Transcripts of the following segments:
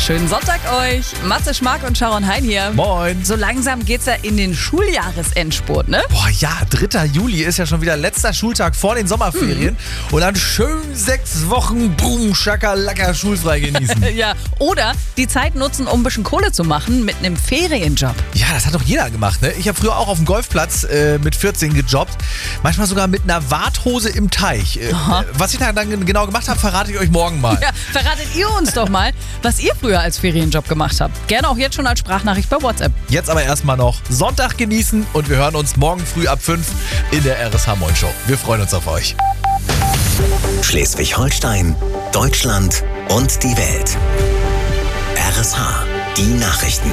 Schönen Sonntag euch. Matze Schmark und Sharon Hein hier. Moin. So langsam geht's ja in den Schuljahresendspurt, ne? Boah, ja, 3. Juli ist ja schon wieder letzter Schultag vor den Sommerferien. Und dann schön 6 Wochen, boom, schakalaka, schulfrei genießen. Ja, oder die Zeit nutzen, um ein bisschen Kohle zu machen mit einem Ferienjob. Ja, das hat doch jeder gemacht, ne? Ich habe früher auch auf dem Golfplatz mit 14 gejobbt. Manchmal sogar mit einer Warthose im Teich. Was ich da dann genau gemacht habe, verrate ich euch morgen mal. Ja, verratet ihr uns doch mal, was ihr früher als Ferienjob gemacht habt. Gerne auch jetzt schon als Sprachnachricht bei WhatsApp. Jetzt aber erstmal noch Sonntag genießen und wir hören uns morgen früh ab 5 in der RSH Moin Show. Wir freuen uns auf euch. Schleswig-Holstein, Deutschland und die Welt. RSH, die Nachrichten.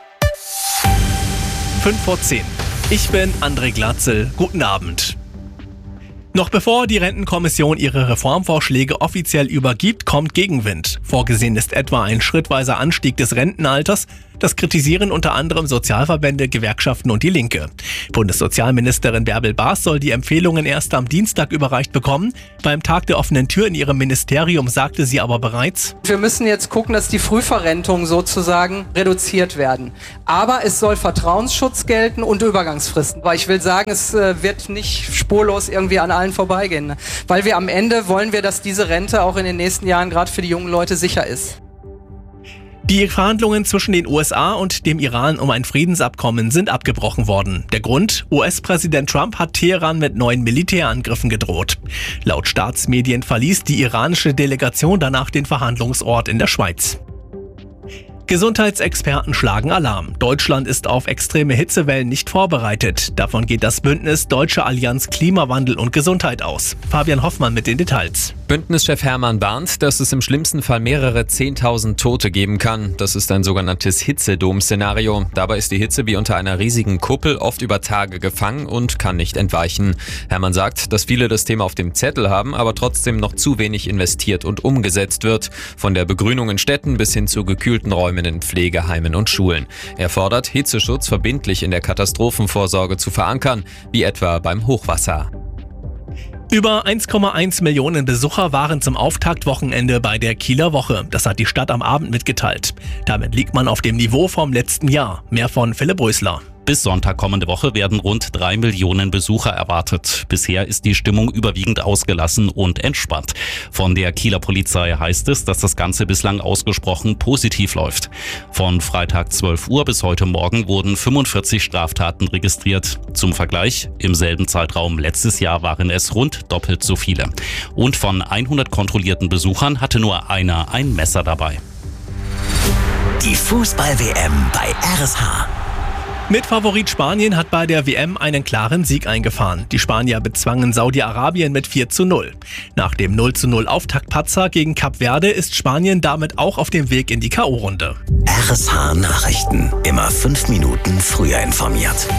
5:10. Ich bin André Glatzel. Guten Abend. Noch bevor die Rentenkommission ihre Reformvorschläge offiziell übergibt, kommt Gegenwind. Vorgesehen ist etwa ein schrittweiser Anstieg des Rentenalters. Das kritisieren unter anderem Sozialverbände, Gewerkschaften und die Linke. Bundessozialministerin Bärbel Baas soll die Empfehlungen erst am Dienstag überreicht bekommen. Beim Tag der offenen Tür in ihrem Ministerium sagte sie aber bereits: Wir müssen jetzt gucken, dass die Frühverrentungen sozusagen reduziert werden. Aber es soll Vertrauensschutz gelten und Übergangsfristen. Weil ich will sagen, es wird nicht spurlos irgendwie an allen vorbeigehen. Weil wir am Ende wollen wir, dass diese Rente auch in den nächsten Jahren gerade für die jungen Leute sicher ist. Die Verhandlungen zwischen den USA und dem Iran um ein Friedensabkommen sind abgebrochen worden. Der Grund? US-Präsident Trump hat Teheran mit neuen Militärangriffen gedroht. Laut Staatsmedien verließ die iranische Delegation danach den Verhandlungsort in der Schweiz. Gesundheitsexperten schlagen Alarm. Deutschland ist auf extreme Hitzewellen nicht vorbereitet. Davon geht das Bündnis Deutsche Allianz Klimawandel und Gesundheit aus. Fabian Hoffmann mit den Details. Bündnischef Hermann warnt, dass es im schlimmsten Fall mehrere 10.000 Tote geben kann. Das ist ein sogenanntes Hitzedom-Szenario. Dabei ist die Hitze wie unter einer riesigen Kuppel oft über Tage gefangen und kann nicht entweichen. Hermann sagt, dass viele das Thema auf dem Zettel haben, aber trotzdem noch zu wenig investiert und umgesetzt wird. Von der Begrünung in Städten bis hin zu gekühlten Räumen in Pflegeheimen und Schulen. Er fordert, Hitzeschutz verbindlich in der Katastrophenvorsorge zu verankern, wie etwa beim Hochwasser. Über 1,1 Millionen Besucher waren zum Auftaktwochenende bei der Kieler Woche. Das hat die Stadt am Abend mitgeteilt. Damit liegt man auf dem Niveau vom letzten Jahr. Mehr von Philipp Rösler. Bis Sonntag kommende Woche werden rund 3 Millionen Besucher erwartet. Bisher ist die Stimmung überwiegend ausgelassen und entspannt. Von der Kieler Polizei heißt es, dass das Ganze bislang ausgesprochen positiv läuft. Von Freitag 12 Uhr bis heute Morgen wurden 45 Straftaten registriert. Zum Vergleich, im selben Zeitraum letztes Jahr waren es rund doppelt so viele. Und von 100 kontrollierten Besuchern hatte nur einer ein Messer dabei. Die Fußball-WM bei RSH. Mitfavorit Spanien hat bei der WM einen klaren Sieg eingefahren. Die Spanier bezwangen Saudi-Arabien mit 4:0. Nach dem 0:0 Auftaktpatzer gegen Kap Verde ist Spanien damit auch auf dem Weg in die K.O.-Runde. RSH Nachrichten. Immer 5 Minuten früher informiert.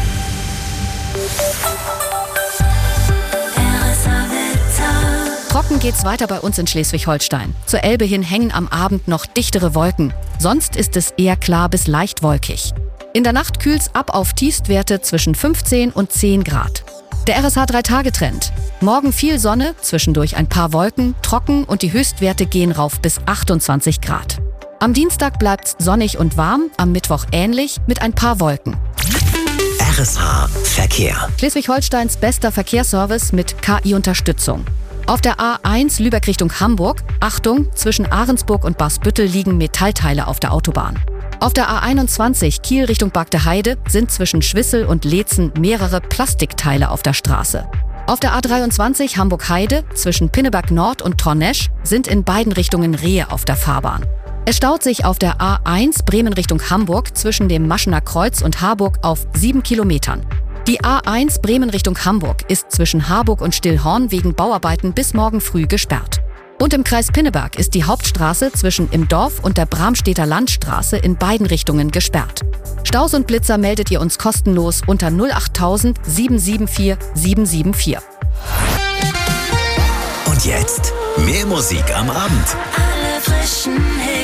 Trocken geht's weiter bei uns in Schleswig-Holstein. Zur Elbe hin hängen am Abend noch dichtere Wolken. Sonst ist es eher klar bis leicht wolkig. In der Nacht kühlt's ab auf Tiefstwerte zwischen 15 und 10 Grad. Der RSH 3-Tage-Trend. Morgen viel Sonne, zwischendurch ein paar Wolken, trocken und die Höchstwerte gehen rauf bis 28 Grad. Am Dienstag bleibt's sonnig und warm, am Mittwoch ähnlich mit ein paar Wolken. RSH Verkehr. Schleswig-Holsteins bester Verkehrsservice mit KI-Unterstützung. Auf der A1 Lübeck Richtung Hamburg, Achtung, zwischen Ahrensburg und Barsbüttel liegen Metallteile auf der Autobahn. Auf der A21 Kiel Richtung Bagdeheide sind zwischen Schwissel und Leetzen mehrere Plastikteile auf der Straße. Auf der A23 Hamburg-Heide zwischen Pinneberg Nord und Tornesch sind in beiden Richtungen Rehe auf der Fahrbahn. Es staut sich auf der A1 Bremen Richtung Hamburg zwischen dem Maschener Kreuz und Harburg auf 7 Kilometern. Die A1 Bremen Richtung Hamburg ist zwischen Harburg und Stillhorn wegen Bauarbeiten bis morgen früh gesperrt. Und im Kreis Pinneberg ist die Hauptstraße zwischen Im Dorf und der Bramstedter Landstraße in beiden Richtungen gesperrt. Staus und Blitzer meldet ihr uns kostenlos unter 08000 774 774. Und jetzt mehr Musik am Abend. Alle frischen Hits.